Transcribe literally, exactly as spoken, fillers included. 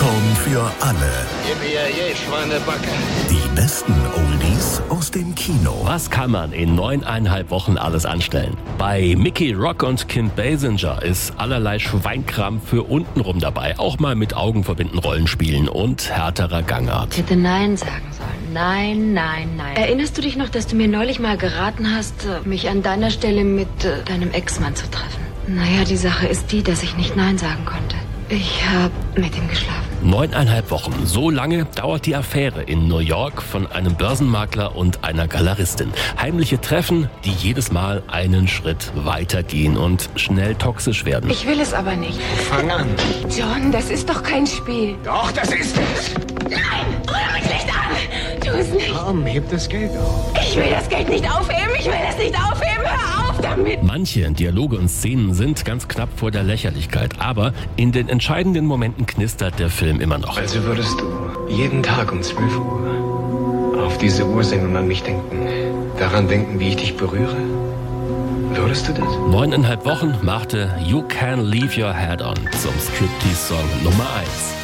Song für alle. Gib mir je, Schweinebacke. Die besten Oldies aus dem Kino. Was kann man in neuneinhalb Wochen alles anstellen? Bei Mickey Rock und Kim Basinger ist allerlei Schweinkram für untenrum dabei. Auch mal mit Augenverbinden Rollenspielen und härterer Gangart. Ich hätte Nein sagen sollen. Nein, nein, nein. Erinnerst du dich noch, dass du mir neulich mal geraten hast, mich an deiner Stelle mit äh, deinem Ex-Mann zu treffen? Naja, die Sache ist die, dass ich nicht Nein sagen konnte. Ich habe mit ihm geschlafen. Neuneinhalb Wochen. So lange dauert die Affäre in New York von einem Börsenmakler und einer Galeristin. Heimliche Treffen, die jedes Mal einen Schritt weitergehen und schnell toxisch werden. Ich will es aber nicht. Fang an. John, das ist doch kein Spiel. Doch, das ist es. Nein, rühr mich nicht an. Tu es nicht. Komm, heb das Geld auf. Ich will das Geld nicht aufheben. Ich will es nicht aufheben. Hör auf damit. Manche Dialoge und Szenen sind ganz knapp vor der Lächerlichkeit, aber in den entscheidenden Momenten knistert der Film immer noch. Also würdest du jeden Tag um zwölf Uhr auf diese Uhr sehen und an mich denken, daran denken, wie ich dich berühre? Würdest du das? Neuneinhalb Wochen machte You Can Leave Your Head On zum Striptease-Song Nummer eins.